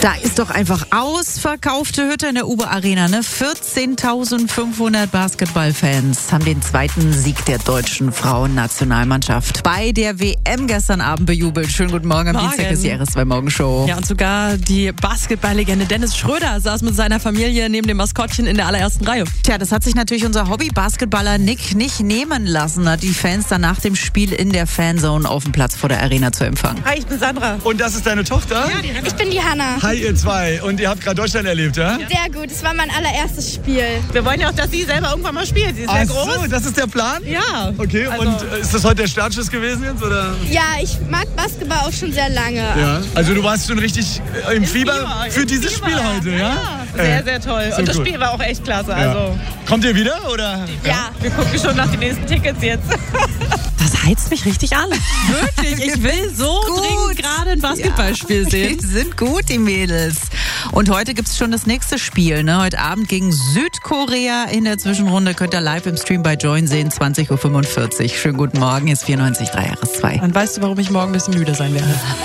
Da ist doch einfach ausverkaufte Hütte in der Uber Arena, ne? 14.500 Basketballfans haben den zweiten Sieg der deutschen Frauennationalmannschaft bei der WM gestern Abend bejubelt. Schönen guten Morgen, am Dienstag ist die RS2 Morgenshow. Ja, und sogar die Basketballlegende Dennis Schröder saß mit seiner Familie neben dem Maskottchen in der allerersten Reihe. Tja, das hat sich natürlich unser Hobby-Basketballer Nick nicht nehmen lassen, hat die Fans dann nach dem Spiel in der Fanzone auf dem Platz vor der Arena zu empfangen. Hi, ich bin Sandra. Und das ist deine Tochter? Ja, Ich bin die Hanna. Hi ihr zwei. Und ihr habt gerade Deutschland erlebt, ja? Sehr gut, es war mein allererstes Spiel. Wir wollen ja auch, dass sie selber irgendwann mal spielt. Sie ist sehr groß. So, das ist der Plan? Ja. Okay, Also- und ist das heute der Startschuss gewesen jetzt, oder? Ja, ich mag Basketball auch schon sehr lange. Ja. Also du warst schon richtig im Fieber für dieses Spiel heute, ja? Sehr, sehr toll. so Und das gut. Spiel war auch echt klasse. Ja. Also, Kommt ihr wieder, oder? Ja. wir gucken schon nach den nächsten Tickets jetzt. Das heizt mich richtig an. Wirklich, ich will so dringend gerade ein Basketballspiel sehen. Die sind gut, die Mädels. Und heute gibt es schon das nächste Spiel, ne? Heute Abend gegen Südkorea in der Zwischenrunde. Könnt ihr live im Stream bei Join sehen, 20.45 Uhr. Schönen guten Morgen, hier ist 94.3 RS2. Dann weißt du, warum ich morgen ein bisschen müde sein werde.